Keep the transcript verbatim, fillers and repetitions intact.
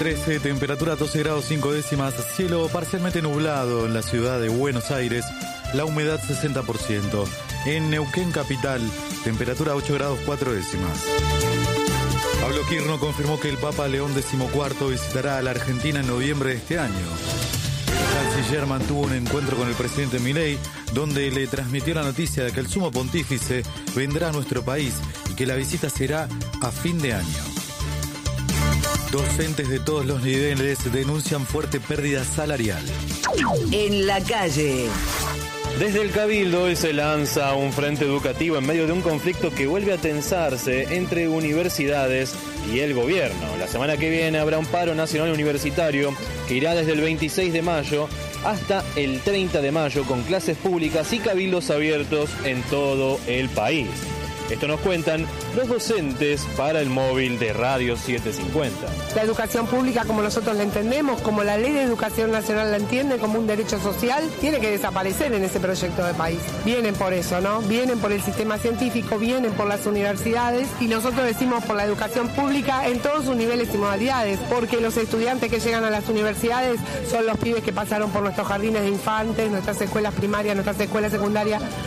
trece, temperatura doce grados cinco décimas, cielo parcialmente nublado en la ciudad de Buenos Aires, la humedad sesenta por ciento. En Neuquén capital, temperatura ocho grados cuatro décimas. Pablo Quirno confirmó que el Papa León decimocuarto visitará a la Argentina en noviembre de este año. El canciller mantuvo un encuentro con el presidente Milei, donde le transmitió la noticia de que el sumo pontífice vendrá a nuestro país y que la visita será a fin de año. Docentes de todos los niveles denuncian fuerte pérdida salarial. En la calle. Desde el Cabildo hoy se lanza un frente educativo en medio de un conflicto que vuelve a tensarse entre universidades y el gobierno. La semana que viene habrá un paro nacional universitario que irá desde el veintiséis de mayo hasta el treinta de mayo con clases públicas y cabildos abiertos en todo el país. Esto nos cuentan los docentes para el móvil de Radio setecientos cincuenta. La educación pública, como nosotros la entendemos, como la Ley de Educación Nacional la entiende, como un derecho social, tiene que desaparecer en ese proyecto de país. Vienen por eso, ¿no? Vienen por el sistema científico, vienen por las universidades y nosotros decimos por la educación pública en todos sus niveles y modalidades, porque los estudiantes que llegan a las universidades son los pibes que pasaron por nuestros jardines de infantes, nuestras escuelas primarias, nuestras escuelas secundarias,